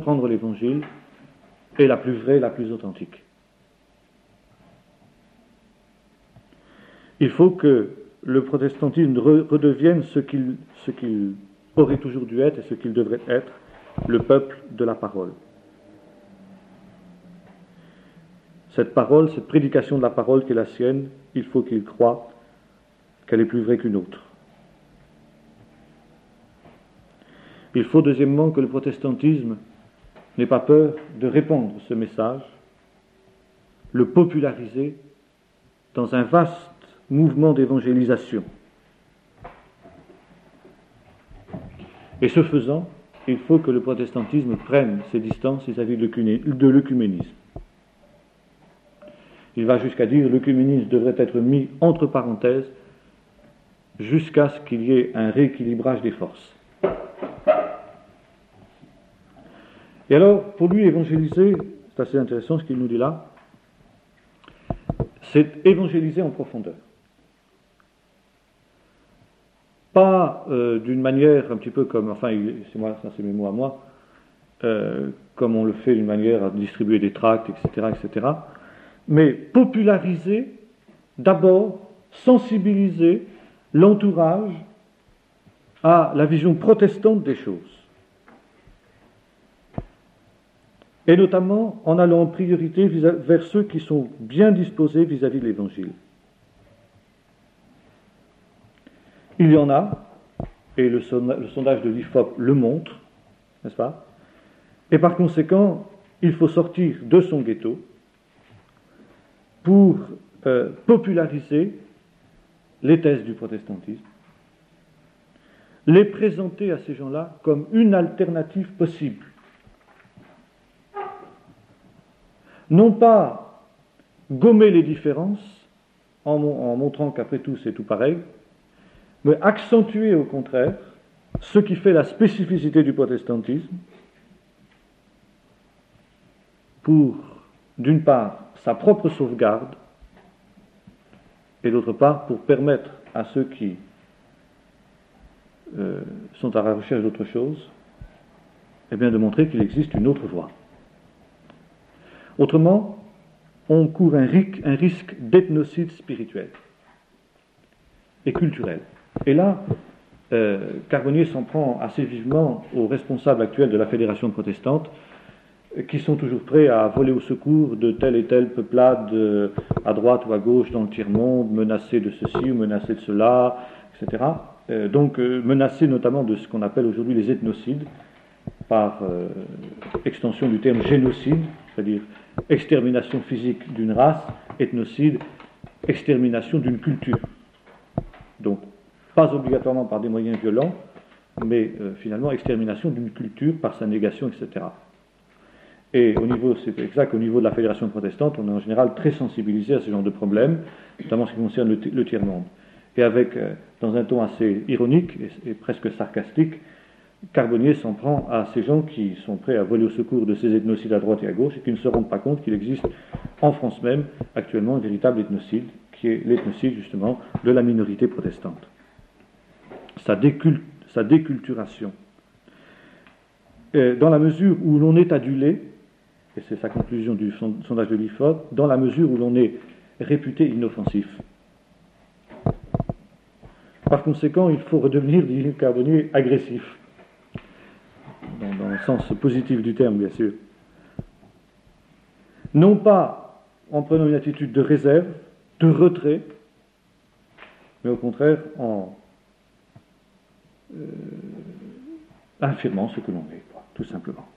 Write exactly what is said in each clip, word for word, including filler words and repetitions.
comprendre l'Évangile est la plus vraie, la plus authentique. Il faut que le protestantisme redevienne ce qu'il, ce qu'il aurait toujours dû être et ce qu'il devrait être, le peuple de la parole. Cette parole, cette prédication de la parole qui est la sienne, il faut qu'il croie qu'elle est plus vraie qu'une autre. Il faut deuxièmement que le protestantisme n'ait pas peur de répandre ce message, le populariser dans un vaste mouvement d'évangélisation. Et ce faisant, il faut que le protestantisme prenne ses distances vis-à-vis de l'œcuménisme. Il va jusqu'à dire que l'œcuménisme devrait être mis entre parenthèses jusqu'à ce qu'il y ait un rééquilibrage des forces. Et alors, pour lui, évangéliser, c'est assez intéressant ce qu'il nous dit là, c'est évangéliser en profondeur. Pas euh, d'une manière un petit peu comme, enfin, il, c'est moi, ça c'est mes mots à moi, euh, comme on le fait d'une manière à distribuer des tracts, et cetera, et cetera, mais populariser, d'abord, sensibiliser l'entourage à la vision protestante des choses. Et notamment en allant en priorité vers ceux qui sont bien disposés vis-à-vis de l'Évangile. Il y en a, et le sondage de l'I F O P le montre, n'est-ce pas? Et par conséquent, il faut sortir de son ghetto pour euh, populariser les thèses du protestantisme, les présenter à ces gens-là comme une alternative possible. Non pas gommer les différences en, en montrant qu'après tout c'est tout pareil, mais accentuer au contraire ce qui fait la spécificité du protestantisme pour, d'une part, sa propre sauvegarde et d'autre part, pour permettre à ceux qui euh, sont à la recherche d'autre chose, eh bien, de montrer qu'il existe une autre voie. Autrement, on court un, ric, un risque d'ethnocide spirituel et culturel. Et là, euh, Carbonnier s'en prend assez vivement aux responsables actuels de la Fédération protestante, qui sont toujours prêts à voler au secours de telle et telle peuplade euh, à droite ou à gauche dans le tiers-monde, menacés de ceci ou menacés de cela, et cetera. Euh, donc euh, menacés notamment de ce qu'on appelle aujourd'hui les ethnocides, par euh, extension du terme génocide, c'est-à-dire extermination physique d'une race, ethnocide, extermination d'une culture. Donc, pas obligatoirement par des moyens violents, mais euh, finalement extermination d'une culture par sa négation, et cetera. Et au niveau, c'est exact, au niveau de la Fédération protestante, on est en général très sensibilisé à ce genre de problème, notamment en ce qui concerne le, le tiers-monde. Et avec, euh, dans un ton assez ironique et, et presque sarcastique, Carbonnier s'en prend à ces gens qui sont prêts à voler au secours de ces ethnocides à droite et à gauche et qui ne se rendent pas compte qu'il existe en France même actuellement un véritable ethnocide, qui est l'ethnocide justement de la minorité protestante. Sa, décult, sa déculturation. Et dans la mesure où l'on est adulé, et c'est sa conclusion du sondage de l'I F O P, dans la mesure où l'on est réputé inoffensif. Par conséquent, il faut redevenir, dit Carbonnier, agressif. Dans, dans le sens positif du terme, bien sûr. Non pas en prenant une attitude de réserve, de retrait, mais au contraire en euh, affirmant ce que l'on est, quoi, tout simplement.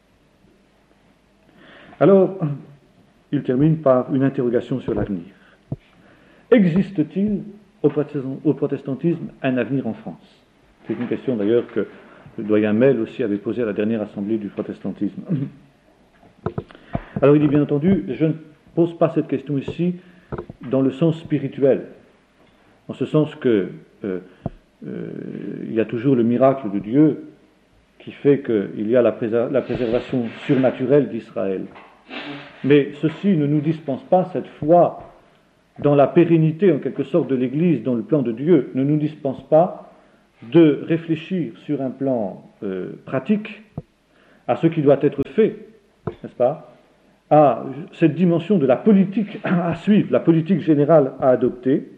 Alors, il termine par une interrogation sur l'avenir. Existe-t-il au protestantisme un avenir en France? C'est une question d'ailleurs que le doyen Mel aussi avait posée à la dernière assemblée du protestantisme. Alors il dit bien entendu, je ne pose pas cette question ici dans le sens spirituel, en ce sens que euh, euh, il y a toujours le miracle de Dieu qui fait qu'il y a la, préser- la préservation surnaturelle d'Israël. Mais ceci ne nous dispense pas cette foi dans la pérennité en quelque sorte de l'Église, dans le plan de Dieu, ne nous dispense pas de réfléchir sur un plan euh, pratique à ce qui doit être fait, n'est-ce pas, à cette dimension de la politique à suivre, la politique générale à adopter,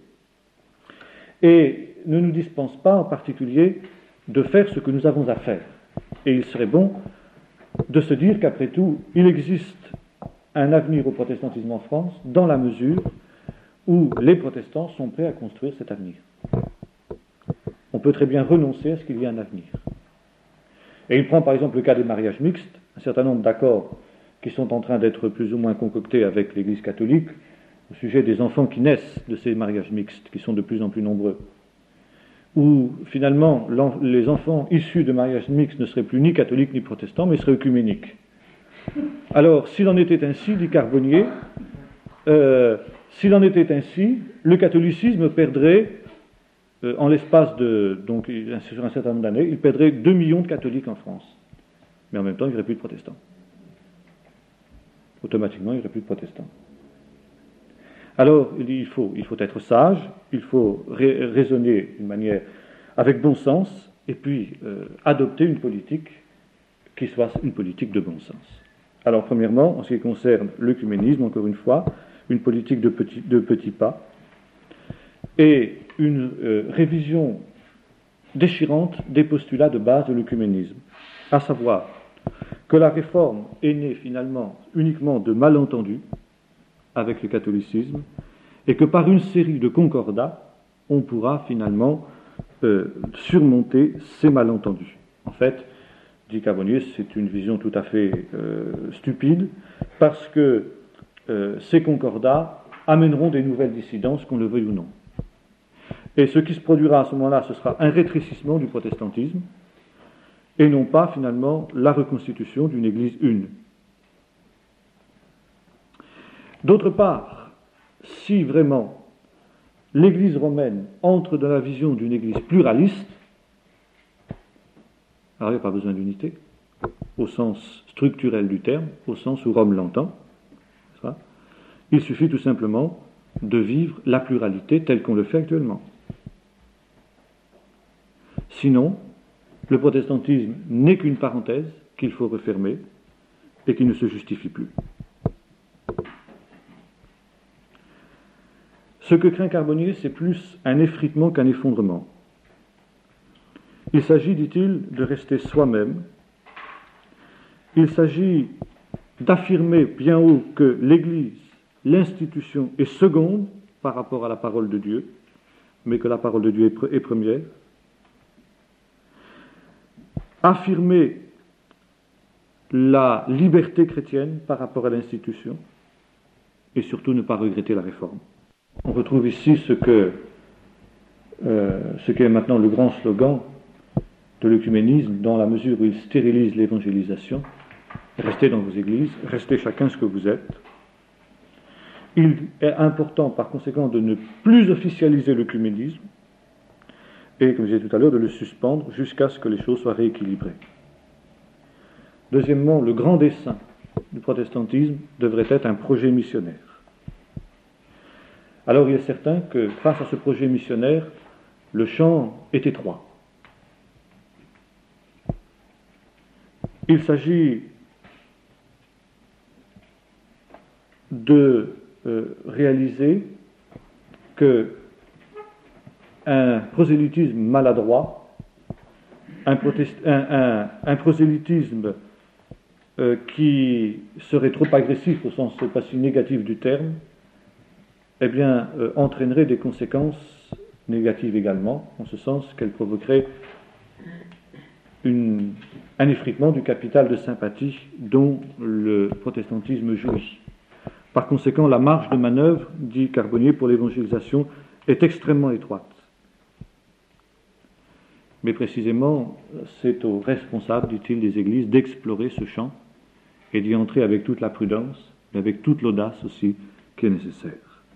et ne nous dispense pas en particulier de faire ce que nous avons à faire. Et il serait bon de se dire qu'après tout, il existe un avenir au protestantisme en France dans la mesure où les protestants sont prêts à construire cet avenir. On peut très bien renoncer à ce qu'il y ait un avenir. Et il prend par exemple le cas des mariages mixtes, un certain nombre d'accords qui sont en train d'être plus ou moins concoctés avec l'Église catholique au sujet des enfants qui naissent de ces mariages mixtes, qui sont de plus en plus nombreux, où finalement les enfants issus de mariages mixtes ne seraient plus ni catholiques ni protestants, mais seraient œcuméniques. Alors, s'il en était ainsi, dit Carbonnier, euh, s'il en était ainsi, le catholicisme perdrait, euh, en l'espace de, donc sur un certain nombre d'années, il perdrait deux millions de catholiques en France. Mais en même temps, il n'y aurait plus de protestants. Automatiquement, il n'y aurait plus de protestants. Alors, il dit, il faut, il faut être sage, il faut ra- raisonner d'une manière avec bon sens, et puis euh, adopter une politique qui soit une politique de bon sens. Alors, premièrement, en ce qui concerne l'œcuménisme, encore une fois, une politique de petits, de petits pas, et une euh, révision déchirante des postulats de base de l'œcuménisme, à savoir que la réforme est née finalement uniquement de malentendus avec le catholicisme, et que par une série de concordats, on pourra finalement euh, surmonter ces malentendus. En fait, dit Carbonnier, c'est une vision tout à fait euh, stupide, parce que euh, ces concordats amèneront des nouvelles dissidences, qu'on le veuille ou non. Et ce qui se produira à ce moment-là, ce sera un rétrécissement du protestantisme, et non pas finalement la reconstitution d'une Église une. D'autre part, si vraiment l'Église romaine entre dans la vision d'une Église pluraliste, alors il n'y a pas besoin d'unité, au sens structurel du terme, au sens où Rome l'entend. Il suffit tout simplement de vivre la pluralité telle qu'on le fait actuellement. Sinon, le protestantisme n'est qu'une parenthèse qu'il faut refermer et qui ne se justifie plus. Ce que craint Carbonnier, c'est plus un effritement qu'un effondrement. Il s'agit, dit-il, de rester soi-même. Il s'agit d'affirmer bien haut que l'Église, l'institution, est seconde par rapport à la parole de Dieu, mais que la parole de Dieu est, pre- est première. Affirmer la liberté chrétienne par rapport à l'institution, et surtout ne pas regretter la réforme. On retrouve ici ce que euh, ce qui est maintenant le grand slogan de l'œcuménisme, dans la mesure où il stérilise l'évangélisation. Restez dans vos églises, restez chacun ce que vous êtes. Il est important par conséquent de ne plus officialiser l'œcuménisme et, comme je disais tout à l'heure, de le suspendre jusqu'à ce que les choses soient rééquilibrées. Deuxièmement, le grand dessein du protestantisme devrait être un projet missionnaire. Alors il est certain que face à ce projet missionnaire, le champ est étroit. Il s'agit de euh, réaliser que un prosélytisme maladroit, un, protest... un, un, un prosélytisme euh, qui serait trop agressif au sens pas si négatif du terme, eh bien, euh, entraînerait des conséquences négatives également, en ce sens qu'elle provoquerait une, un effritement du capital de sympathie dont le protestantisme jouit. Par conséquent, la marge de manœuvre, dit Carbonnier, pour l'évangélisation est extrêmement étroite. Mais précisément, c'est aux responsables, dit-il, des églises d'explorer ce champ et d'y entrer avec toute la prudence, mais avec toute l'audace aussi qui est nécessaire.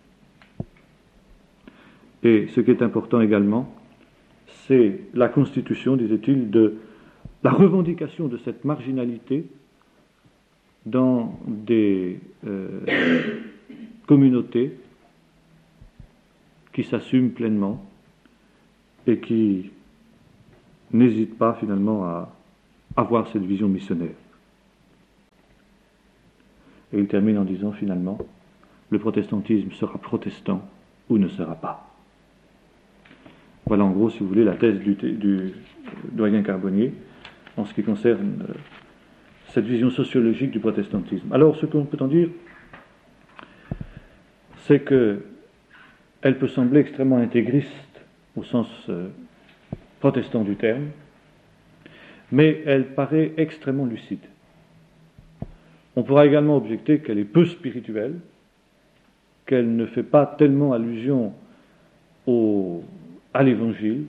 Et ce qui est important également, c'est la constitution, disait-il, de la revendication de cette marginalité dans des euh, communautés qui s'assument pleinement et qui n'hésitent pas finalement à avoir cette vision missionnaire. Et il termine en disant finalement, le protestantisme sera protestant ou ne sera pas. Voilà en gros, si vous voulez, la thèse du, du doyen Carbonnier en ce qui concerne euh, cette vision sociologique du protestantisme. Alors, ce qu'on peut en dire, c'est qu'elle peut sembler extrêmement intégriste au sens euh, protestant du terme, mais elle paraît extrêmement lucide. On pourra également objecter qu'elle est peu spirituelle, qu'elle ne fait pas tellement allusion au, à l'Évangile,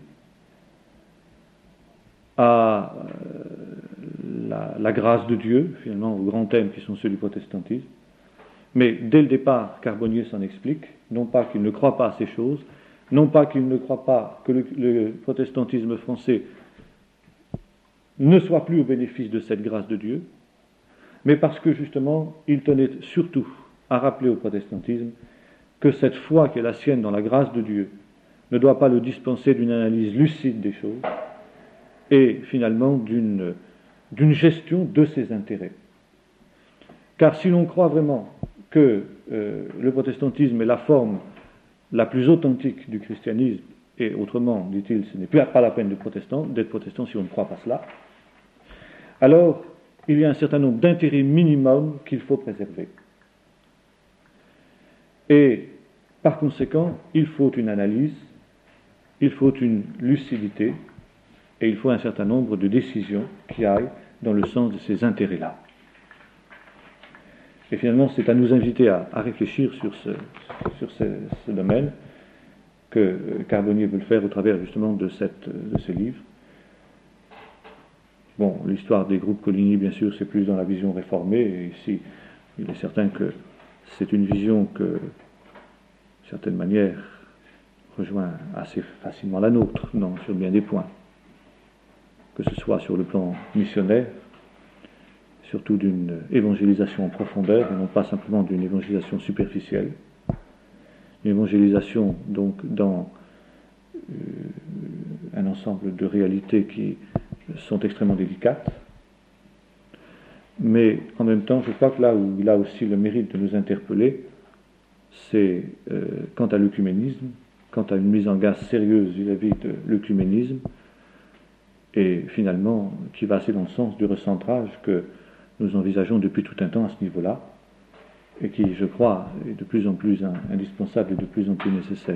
à euh, la, la grâce de Dieu, finalement, aux grands thèmes qui sont ceux du protestantisme. Mais dès le départ, Carbonnier s'en explique, non pas qu'il ne croit pas à ces choses, non pas qu'il ne croit pas que le, le protestantisme français ne soit plus au bénéfice de cette grâce de Dieu, mais parce que justement, il tenait surtout à rappeler au protestantisme que cette foi qui est la sienne dans la grâce de Dieu ne doit pas le dispenser d'une analyse lucide des choses et finalement d'une, d'une gestion de ses intérêts. Car si l'on croit vraiment que euh, le protestantisme est la forme la plus authentique du christianisme, et autrement, dit-il, ce n'est plus pas la peine de protestant, d'être protestant si on ne croit pas cela, alors il y a un certain nombre d'intérêts minimums qu'il faut préserver. Et par conséquent, il faut une analyse, il faut une lucidité, et il faut un certain nombre de décisions qui aillent dans le sens de ces intérêts-là. Et finalement, c'est à nous inviter à, à réfléchir sur, ce, sur ce, ce domaine que Carbonnier veut le faire au travers justement de, cette, de ce livre. Bon, l'histoire des groupes Coligny, bien sûr, c'est plus dans la vision réformée, et ici, il est certain que c'est une vision que, d'une certaine manière, rejoint assez facilement la nôtre, non, sur bien des points, que ce soit sur le plan missionnaire, surtout d'une évangélisation en profondeur, et non pas simplement d'une évangélisation superficielle. Une évangélisation, donc, dans euh, un ensemble de réalités qui sont extrêmement délicates, mais en même temps, je crois que là où il a aussi le mérite de nous interpeller, c'est euh, quant à l'œcuménisme, quant à une mise en garde sérieuse vis-à-vis de l'œcuménisme, et finalement, qui va assez dans le sens du recentrage que nous envisageons depuis tout un temps à ce niveau-là, et qui, je crois, est de plus en plus indispensable et de plus en plus nécessaire.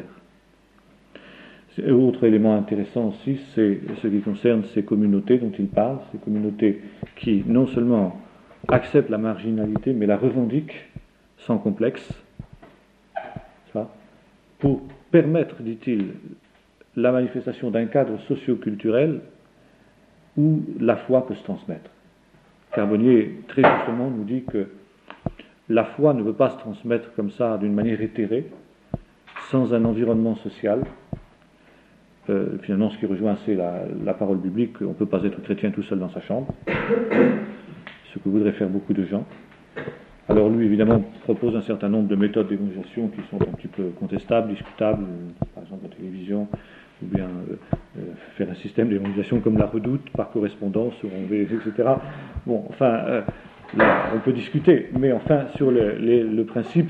Autre élément intéressant aussi, c'est ce qui concerne ces communautés dont il parle, ces communautés qui non seulement acceptent la marginalité, mais la revendiquent sans complexe, ça, pour permettre, dit-il, la manifestation d'un cadre socio-culturel où la foi peut se transmettre. Carbonnier, très justement, nous dit que la foi ne peut pas se transmettre comme ça, d'une manière éthérée, sans un environnement social. Euh, finalement, ce qui rejoint assez la, la parole biblique, on ne peut pas être chrétien tout seul dans sa chambre, ce que voudraient faire beaucoup de gens. Alors lui, évidemment, propose un certain nombre de méthodes d'évangélisation qui sont un petit peu contestables, discutables, par exemple la télévision, ou bien euh, euh, faire un système d'évangélisation comme la Redoute, par correspondance, et cetera. Bon, enfin, euh, là, on peut discuter, mais enfin, sur le, les, le principe,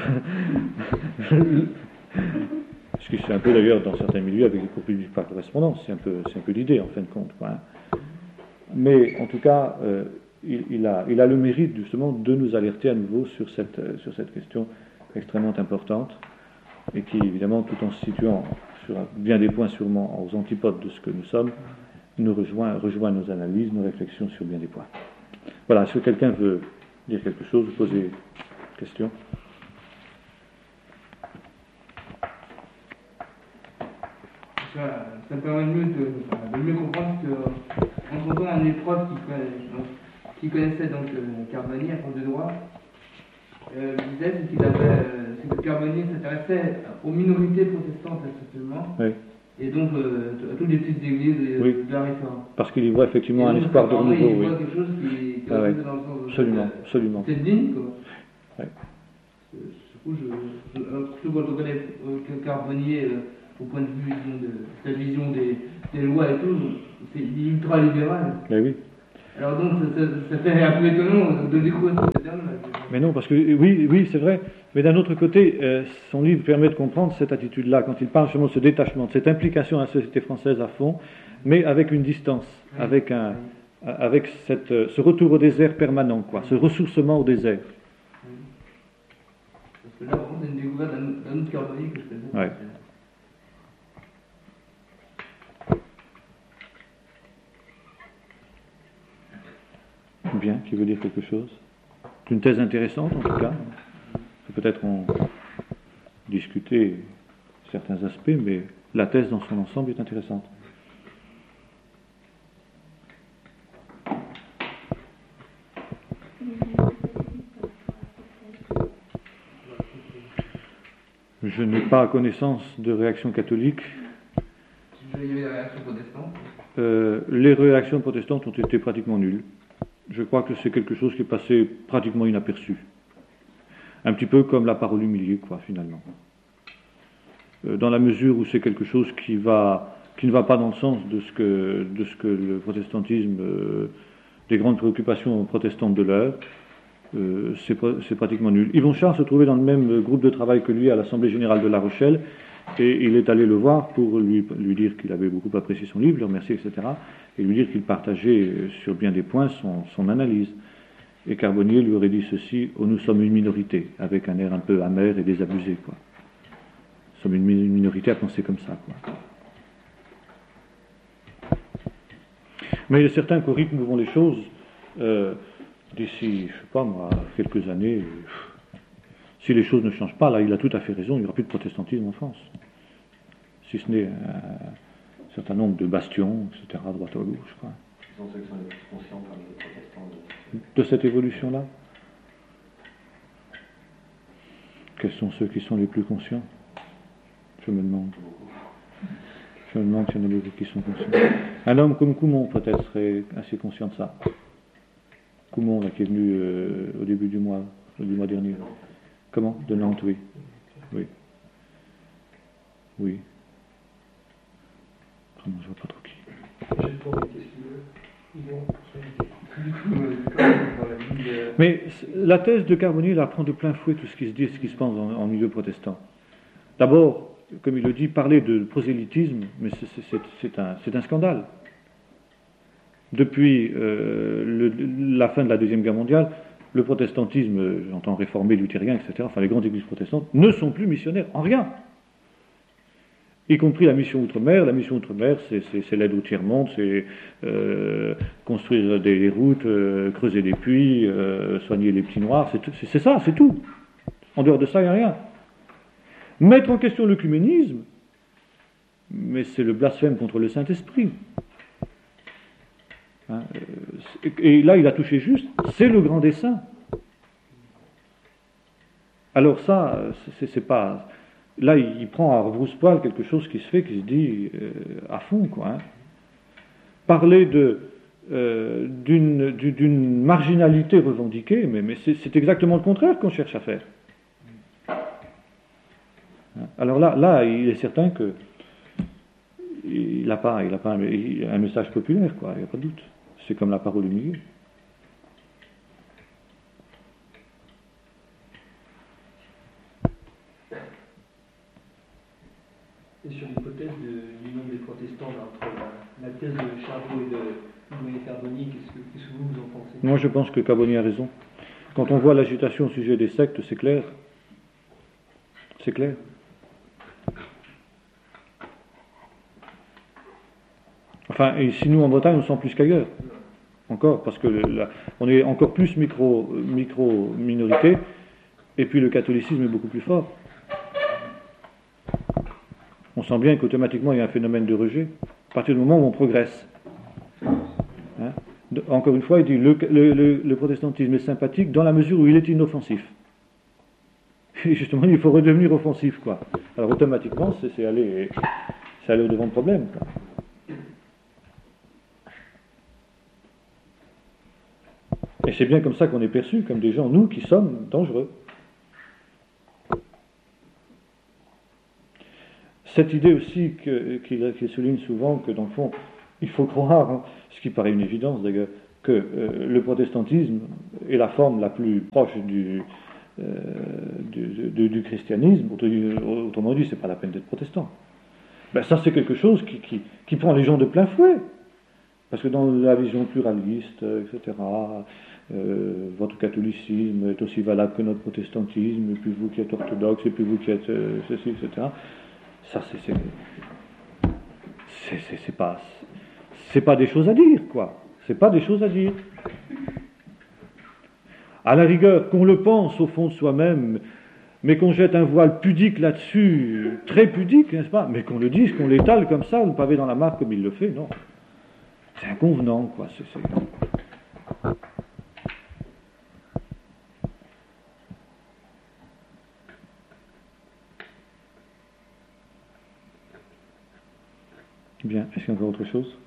ce qui c'est un peu d'ailleurs dans certains milieux avec les cours publics par correspondance, c'est un peu, c'est un peu l'idée en fin de compte, quoi, hein. Mais en tout cas, euh, il, il, a, il a le mérite justement de nous alerter à nouveau sur cette, euh, sur cette question extrêmement importante, et qui évidemment, tout en se situant sur bien des points sûrement aux antipodes de ce que nous sommes, nous rejoint, rejoint nos analyses, nos réflexions sur bien des points. Voilà, est-ce que quelqu'un veut dire quelque chose, poser une question ? Ça, ça permet mieux de, de mieux comprendre qu'en rencontrant un épreuve qui, connaît, qui connaissait donc Carbonnier, un prof de droit, euh, disait qu'il avait, euh, c'est que Carbonnier s'intéressait aux minorités protestantes essentiellement, oui. Et donc euh, à toutes les petites églises de, oui. de la Réforme. Parce qu'il y voit effectivement un espoir de renouveau. Il oui. voit quelque chose qui, qui ah, ouais. dans le sens absolument, de, absolument. C'est digne, quoi. Ouais. Du coup, je, je, surtout quand on connaît euh, Carbonnier, euh, au point de vue disons, de sa vision des, des lois et tout, c'est ultra libéral. Mais oui. Alors donc, ça, ça, ça fait un peu étonnant de découvrir ce terme. Mais non, parce que oui, oui, c'est vrai. Mais d'un autre côté, euh, son livre permet de comprendre cette attitude-là, quand il parle justement de ce détachement, de cette implication à la société française à fond, mais avec une distance, oui, avec, un, oui. avec cette, ce retour au désert permanent, quoi, ce ressourcement au désert. Oui. Parce que là, vraiment, c'est une découverte d'un autre Carbonnier que je connais. Ouais. Bien, qui veut dire quelque chose? C'est une thèse intéressante en tout cas. Peut-être on discuter certains aspects, mais la thèse dans son ensemble est intéressante. Je n'ai pas connaissance de réaction catholique. Il y avait des réactions protestantes. Euh, les réactions protestantes ont été pratiquement nulles. Je crois que c'est quelque chose qui est passé pratiquement inaperçu. Un petit peu comme la parole humiliée, quoi, finalement. Euh, dans la mesure où c'est quelque chose qui, va, qui ne va pas dans le sens de ce que, de ce que le protestantisme, euh, des grandes préoccupations protestantes de l'heure, euh, c'est, c'est pratiquement nul. Yvon Char se trouvait dans le même groupe de travail que lui à l'Assemblée Générale de La Rochelle, et il est allé le voir pour lui, lui dire qu'il avait beaucoup apprécié son livre, le remercier, et cetera, et lui dire qu'il partageait sur bien des points son, son analyse. Et Carbonnier lui aurait dit ceci: oh, nous sommes une minorité, avec un air un peu amer et désabusé, quoi. Nous sommes une minorité à penser comme ça, quoi. Mais il est certain qu'au rythme où vont les choses, euh, d'ici, je sais pas moi, quelques années, si les choses ne changent pas, là il a tout à fait raison, il n'y aura plus de protestantisme en France. Si ce n'est un certain nombre de bastions, et cetera, à droite ou à gauche, quoi. Ils sont ceux qui sont les plus conscients parmi les protestants de... de cette évolution-là. Quels sont ceux qui sont les plus conscients? Je me demande. Je me demande s'il y en a beaucoup qui sont conscients. Un homme comme Coumont, peut-être, serait assez conscient de ça. Coumont, là, qui est venu euh, au début du mois, du mois dernier. Comment? De Nantes, oui. Oui. Oui. Vraiment, je vois pas trop qui. Mais la thèse de Carbonnier, elle apprend de plein fouet tout ce qui se dit et ce qui se pense en, en milieu protestant. D'abord, comme il le dit, parler de prosélytisme, mais c'est, c'est, c'est, un, c'est un scandale. Depuis euh, le, la fin de la Deuxième Guerre mondiale, le protestantisme, j'entends réformé, luthérien, et cetera, enfin les grandes églises protestantes, ne sont plus missionnaires en rien. Y compris la mission outre-mer. La mission outre-mer, c'est, c'est, c'est l'aide au tiers-monde, c'est euh, construire des routes, euh, creuser des puits, euh, soigner les petits noirs, c'est, c'est, c'est ça, c'est tout. En dehors de ça, il n'y a rien. Mettre en question l'œcuménisme, mais c'est le blasphème contre le Saint-Esprit. Hein, euh, et là, il a touché juste, c'est le grand dessein. Alors ça, c'est, c'est pas... Là, il prend à rebrousse-poil quelque chose qui se fait, qui se dit euh, à fond, quoi. Hein. Parler de, euh, d'une, d'une marginalité revendiquée, mais, mais c'est, c'est exactement le contraire qu'on cherche à faire. Alors là, là, il est certain que il n'a pas, il a pas un, un message populaire, quoi. Il n'y a pas de doute. C'est comme la parole du milieu. Et sur l'hypothèse de l'union des protestants entre la, la thèse de Charlot et de Louis Carbonnier, qu'est-ce que, qu'est-ce que vous, vous en pensez? Moi, je pense que Carbonnier a raison. Quand on voit l'agitation au sujet des sectes, c'est clair. C'est clair. Enfin, et si nous, en Bretagne, on sent plus qu'ailleurs. Encore, parce que là, on est encore plus micro, micro minorité, et puis le catholicisme est beaucoup plus fort. On sent bien qu'automatiquement il y a un phénomène de rejet, à partir du moment où on progresse. Hein? Encore une fois, il dit le, le, le, le protestantisme est sympathique dans la mesure où il est inoffensif. Et justement, il faut redevenir offensif, quoi. Alors automatiquement, c'est, c'est aller, c'est aller au-devant du problème, quoi. Et c'est bien comme ça qu'on est perçu, comme des gens, nous, qui sommes dangereux. Cette idée aussi que, qu'il, qu'il souligne souvent, que dans le fond, il faut croire, hein, ce qui paraît une évidence d'ailleurs, que euh, le protestantisme est la forme la plus proche du, euh, du, du, du christianisme. Autrement dit, c'est pas la peine d'être protestant. Ben ça, c'est quelque chose qui, qui, qui prend les gens de plein fouet. Parce que dans la vision pluraliste, et cetera, euh, votre catholicisme est aussi valable que notre protestantisme, et puis vous qui êtes orthodoxe, et puis vous qui êtes euh, ceci, et cetera. Ça, c'est, c'est, c'est, c'est, c'est pas, c'est pas des choses à dire, quoi. C'est pas des choses à dire. À la rigueur, qu'on le pense au fond de soi-même, mais qu'on jette un voile pudique là-dessus, très pudique, n'est-ce pas? Mais qu'on le dise, qu'on l'étale comme ça, le pavé dans la mare comme il le fait, non. C'est inconvenant, quoi. C'est, c'est... Bien, est-ce qu'il y a encore autre chose?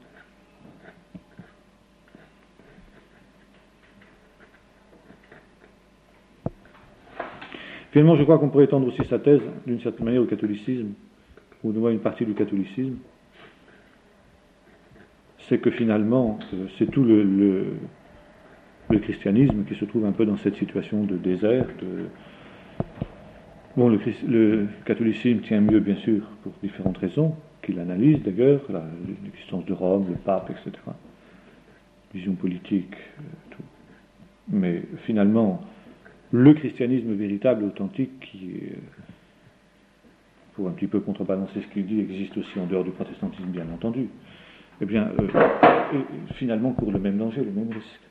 Finalement, je crois qu'on pourrait étendre aussi sa thèse, d'une certaine manière, au catholicisme, ou du moins une partie du catholicisme. C'est que finalement, c'est tout le, le, le christianisme qui se trouve un peu dans cette situation de désert. De... Bon, le, le catholicisme tient mieux, bien sûr, pour différentes raisons, qu'il analyse d'ailleurs, la, l'existence de Rome, le pape, et cetera. Vision politique, tout. Mais finalement, le christianisme véritable, authentique, qui est, pour un petit peu contrebalancer ce qu'il dit, existe aussi en dehors du protestantisme, bien entendu. Eh bien, euh, euh, finalement, court le même danger, le même risque.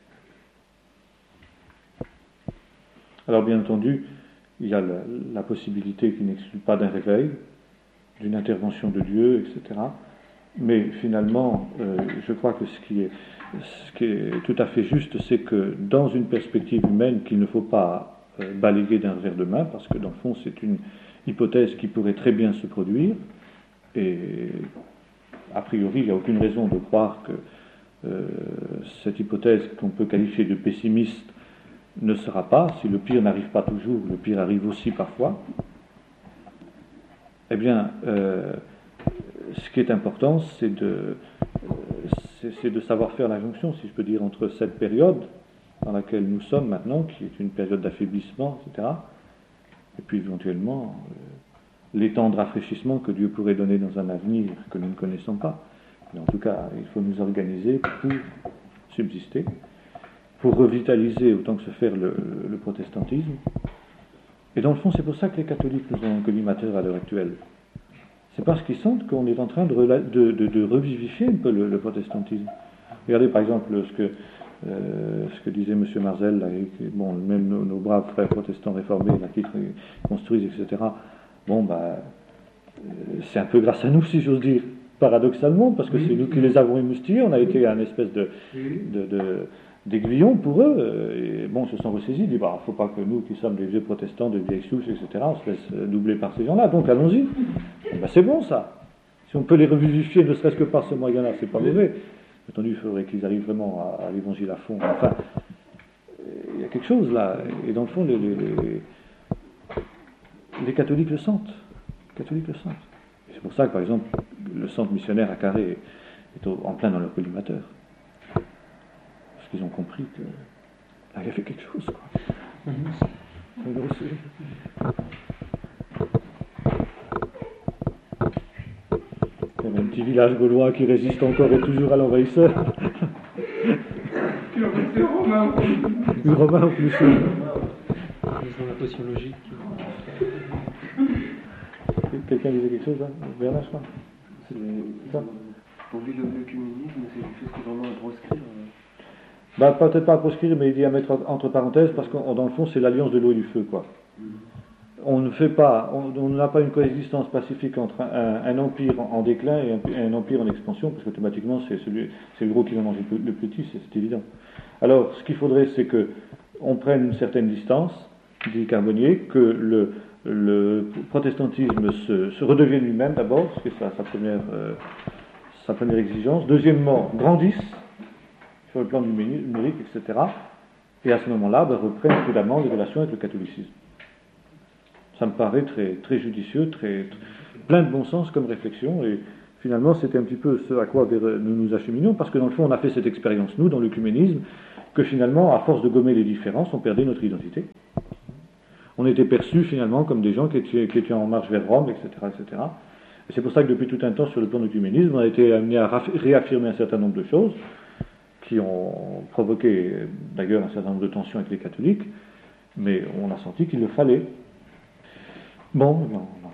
Alors, bien entendu, il y a la, la possibilité qui n'exclut pas d'un réveil, d'une intervention de Dieu, et cetera. Mais finalement, euh, je crois que ce qui est, ce qui est tout à fait juste, c'est que dans une perspective humaine qu'il ne faut pas euh, balayer d'un revers de main, parce que dans le fond, c'est une hypothèse qui pourrait très bien se produire, et a priori, il n'y a aucune raison de croire que euh, cette hypothèse qu'on peut qualifier de pessimiste ne sera pas. Si le pire n'arrive pas toujours, le pire arrive aussi parfois. Eh bien, euh, ce qui est important, c'est de, c'est, c'est de savoir faire la jonction, si je peux dire, entre cette période dans laquelle nous sommes maintenant, qui est une période d'affaiblissement, et cetera, et puis éventuellement... Euh, les temps de rafraîchissement que Dieu pourrait donner dans un avenir que nous ne connaissons pas. Mais en tout cas, il faut nous organiser pour subsister, pour revitaliser autant que se faire le, le protestantisme. Et dans le fond, c'est pour ça que les catholiques nous ont un collimateur à l'heure actuelle. C'est parce qu'ils sentent qu'on est en train de, de, de, de revivifier un peu le, le protestantisme. Regardez par exemple ce que, euh, ce que disait M. Marzel, là, et que, bon, même nos, nos braves frères protestants réformés là, qui construisent, et cetera. Bon, bah, c'est un peu grâce à nous, si j'ose dire, paradoxalement, parce que oui, c'est nous qui les avons émoustillés, on a été un espèce de, de, de, d'aiguillon pour eux, et bon, ils se sont ressaisis, ils disent, bah, faut pas que nous, qui sommes des vieux protestants, des vieilles souches, et cetera, on se laisse doubler par ces gens-là, donc allons-y. Et bah, c'est bon, ça. Si on peut les revivifier, ne serait-ce que par ce moyen-là, c'est pas mauvais. Entendu, il faudrait qu'ils arrivent vraiment à, à l'évangile à fond. Enfin, il y a quelque chose là, et dans le fond, les, les, les Les catholiques le sentent. Les catholiques le sentent. Et c'est pour ça que, par exemple, le centre missionnaire à Carré est au, en plein dans leur collimateur. Parce qu'ils ont compris que là, il y avait quelque chose, quoi. Mm-hmm. Un gros sujet. Il y a un petit village gaulois qui résiste encore et toujours à l'envahisseur. Le romain. Le romain en plus. Dans la potion logique. Quelqu'un disait quelque chose là? Bernard, je crois. C'est ça. Pour lui, l'œcuménisme, c'est quelque chose qui est vraiment à proscrire. Bah, peut-être pas à proscrire, mais il dit à mettre entre parenthèses, parce que dans le fond, c'est l'alliance de l'eau et du feu, quoi. Mm-hmm. On ne fait pas, on, on n'a pas une coexistence pacifique entre un, un empire en, en déclin et un, un empire en expansion, parce qu'automatiquement, c'est, celui, c'est le gros qui va manger le, le petit, c'est, c'est évident. Alors, ce qu'il faudrait, c'est que on prenne une certaine distance, dit Carbonnier, que le le protestantisme se, se redevienne lui-même d'abord, parce que c'est sa première, euh, sa première exigence. Deuxièmement, grandisse sur le plan numérique, et cetera. Et à ce moment-là, ben, reprenne prudemment les relations avec le catholicisme. Ça me paraît très, très judicieux, très, très, plein de bon sens comme réflexion, et Finalement, c'était un petit peu ce à quoi nous nous acheminions, parce que dans le fond, on a fait cette expérience, nous, dans l'œcuménisme, que finalement, à force de gommer les différences, on perdait notre identité. On était perçus finalement comme des gens qui étaient, qui étaient en marche vers Rome, et cetera, et cetera. Et c'est pour ça que depuis tout un temps, sur le plan de l'œcuménisme, on a été amené à réaffirmer un certain nombre de choses, qui ont provoqué d'ailleurs un certain nombre de tensions avec les catholiques, mais on a senti qu'il le fallait. Bon, on